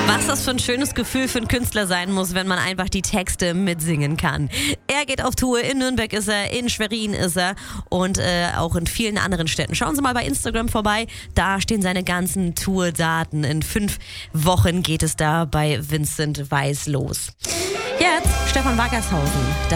Was das für ein schönes Gefühl für einen Künstler sein muss, wenn man einfach die Texte mitsingen kann. Er geht auf Tour, in Nürnberg ist er, in Schwerin ist er und auch in vielen anderen Städten. Schauen Sie mal bei Instagram vorbei, da stehen seine ganzen Tourdaten. In 5 Wochen geht es da bei Vincent Weiss los. Jetzt Stefan Wackershausen.